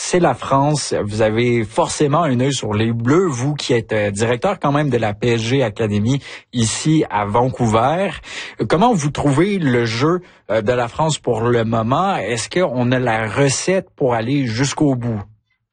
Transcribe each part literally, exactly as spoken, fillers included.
c'est la France. Vous avez forcément un œil sur les Bleus, vous qui êtes euh, directeur quand même de la P S G Academy ici à Vancouver. Comment vous trouvez le jeu euh, de la France pour le moment? Est-ce qu'on a la recette pour aller jusqu'au bout?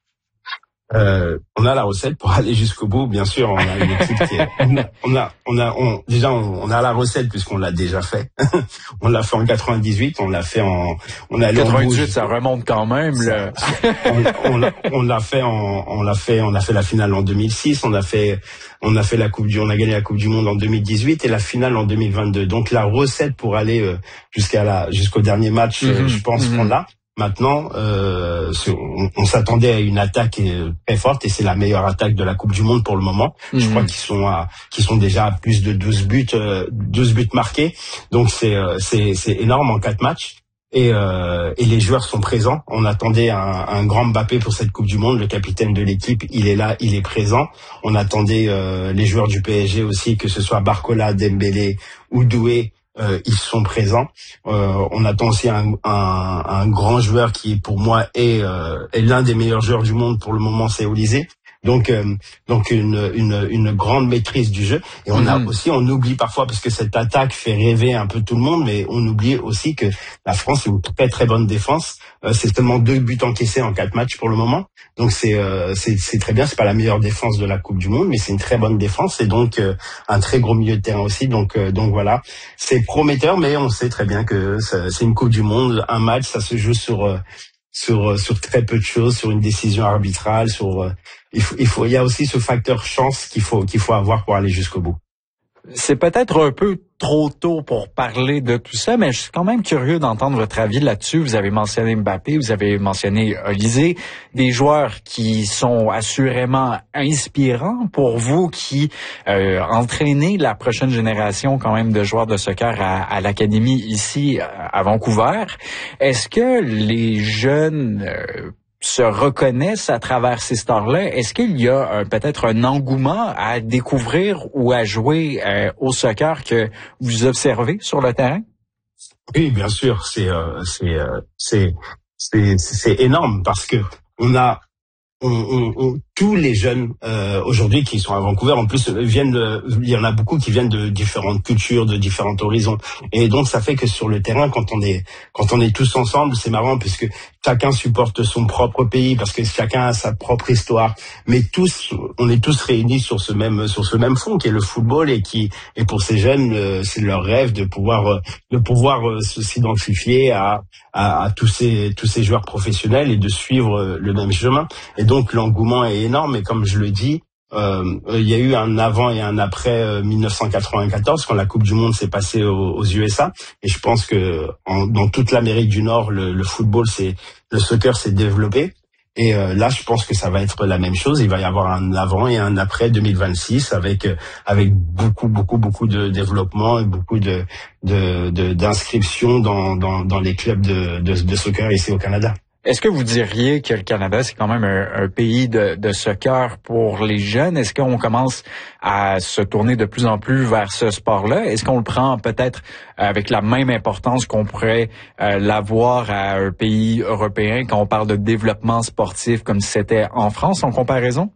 Euh, on a la recette pour aller jusqu'au bout, bien sûr. On a une équipe qui est, on a, on a, on a on, déjà on, on a la recette puisqu'on l'a déjà fait. On l'a fait en quatre-vingt-dix-huit, on l'a fait en, on a quatre-vingt-dix-huit, ça remonte quand même. Ça, on, on, on l'a fait en, on l'a fait, on a fait la finale en deux mille six, on a fait, on a fait la coupe du, on a gagné la Coupe du Monde en deux mille dix-huit et la finale en deux mille vingt-deux. Donc la recette pour aller euh, jusqu'à la, jusqu'au dernier match, mm-hmm. euh, je pense mm-hmm. qu'on l'a. Maintenant, euh, on, on s'attendait à une attaque très forte et c'est la meilleure attaque de la Coupe du Monde pour le moment. Mmh. Je crois qu'ils sont à, qu'ils sont déjà à plus de douze buts, euh, douze buts marqués. Donc c'est, euh, c'est, c'est énorme en quatre matchs. Et, euh, et les joueurs sont présents. On attendait un, un grand Mbappé pour cette Coupe du Monde. Le capitaine de l'équipe, il est là, il est présent. On attendait euh, les joueurs du P S G aussi, que ce soit Barcola, Dembélé ou Doué. Euh, ils sont présents. Euh, on attend aussi un, un, un grand joueur qui, pour moi, est, euh, est l'un des meilleurs joueurs du monde pour le moment, c'est Olysée. Donc, euh, donc une, une, une grande maîtrise du jeu. Et on a mmh. aussi, on oublie parfois parce que cette attaque fait rêver un peu tout le monde, mais on oublie aussi que la France est une très très bonne défense. Euh, c'est seulement deux buts encaissés en quatre matchs pour le moment. Donc c'est, euh, c'est, c'est très bien. C'est pas la meilleure défense de la Coupe du Monde, mais c'est une très bonne défense et donc euh, un très gros milieu de terrain aussi. Donc, euh, donc voilà, c'est prometteur, mais on sait très bien que ça, c'est une Coupe du Monde, un match, ça se joue sur euh, sur sur très peu de choses, sur une décision arbitrale, sur euh, il faut il faut il y a aussi ce facteur chance qu'il faut qu'il faut avoir pour aller jusqu'au bout. C'est peut-être un peu trop tôt pour parler de tout ça, mais je suis quand même curieux d'entendre votre avis là-dessus. Vous avez mentionné Mbappé, vous avez mentionné Olysée, des joueurs qui sont assurément inspirants pour vous, qui euh, entraînez la prochaine génération quand même de joueurs de soccer à, à l'académie ici à Vancouver. Est-ce que les jeunes euh, se reconnaissent à travers ces stars-là? Est-ce qu'il y a euh, peut-être un engouement à découvrir ou à jouer euh, au soccer que vous observez sur le terrain? Oui, bien sûr, c'est euh, c'est, euh, c'est c'est c'est énorme parce que on a on, on, on tous les jeunes euh, aujourd'hui qui sont à Vancouver, en plus viennent de, il y en a beaucoup qui viennent de différentes cultures, de différents horizons, et donc ça fait que sur le terrain, quand on est quand on est tous ensemble, c'est marrant puisque chacun supporte son propre pays, parce que chacun a sa propre histoire, mais tous on est tous réunis sur ce même sur ce même fond qui est le football, et qui et pour ces jeunes euh, c'est leur rêve de pouvoir de pouvoir euh, s'identifier à, à à tous ces tous ces joueurs professionnels et de suivre euh, le même chemin, et donc l'engouement est énorme. Et comme je le dis, euh, il y a eu un avant et un après euh, mille neuf cent quatre-vingt-quatorze quand la Coupe du Monde s'est passée aux, aux U S A, et je pense que en, dans toute l'Amérique du Nord, le, le football, c'est le soccer s'est développé. Et euh, là, je pense que ça va être la même chose. Il va y avoir un avant et un après deux mille vingt-six avec euh, avec beaucoup beaucoup beaucoup de développement et beaucoup de de, de d'inscriptions dans dans dans les clubs de, de de soccer ici au Canada. Est-ce que vous diriez que le Canada, c'est quand même un, un pays de, de soccer pour les jeunes? Est-ce qu'on commence à se tourner de plus en plus vers ce sport-là? Est-ce qu'on le prend peut-être avec la même importance qu'on pourrait euh, l'avoir à un pays européen quand on parle de développement sportif comme si c'était en France en comparaison?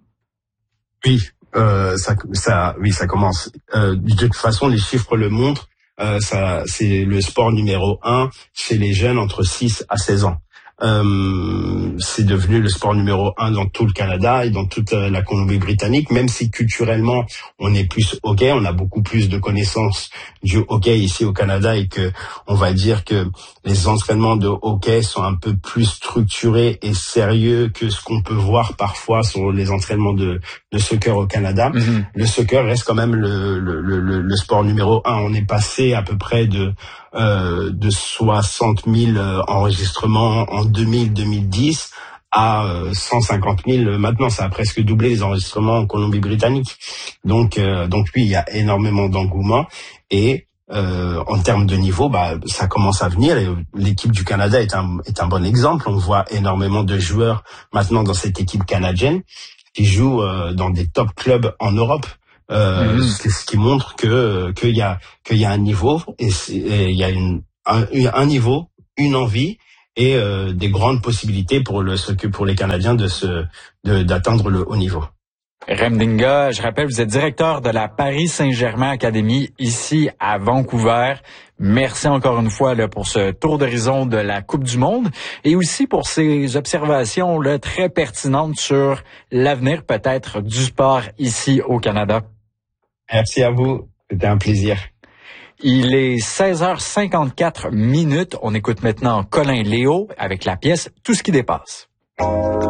Oui, euh, ça, ça, oui, ça commence. Euh, de toute façon, les chiffres le montrent. Euh, ça, c'est le sport numéro un chez les jeunes entre six à seize ans. Euh, c'est devenu le sport numéro un dans tout le Canada et dans toute la Colombie-Britannique, même si culturellement on est plus hockey, on a beaucoup plus de connaissances du hockey ici au Canada, et que on va dire que les entraînements de hockey sont un peu plus structurés et sérieux que ce qu'on peut voir parfois sur les entraînements de, de soccer au Canada. Mm-hmm. Le soccer reste quand même le, le, le, le sport numéro un. On est passé à peu près de Euh, de soixante mille euh, enregistrements en deux mille deux mille dix à euh, cent cinquante mille maintenant. Ça a presque doublé les enregistrements en Colombie-Britannique. Donc, euh, donc oui, il y a énormément d'engouement, et euh, en termes de niveau, bah, ça commence à venir. Et l'équipe du Canada est un, est un bon exemple. On voit énormément de joueurs maintenant dans cette équipe canadienne qui jouent euh, dans des top clubs en Europe. Euh, mmh. Ce qui montre que qu'il y a qu'il y a un niveau, et il y a une un, un niveau, une envie et euh, des grandes possibilités pour le pour les Canadiens de se de, d'atteindre le haut niveau. Rem Dinga, je rappelle, vous êtes directeur de la Paris Saint-Germain Academy ici à Vancouver. Merci encore une fois là, pour ce tour d'horizon de la Coupe du Monde et aussi pour ces observations là, très pertinentes sur l'avenir peut-être du sport ici au Canada. Merci à vous, c'était un plaisir. Il est seize heures cinquante-quatre minutes. On écoute maintenant Colin Léo avec la pièce Tout ce qui dépasse.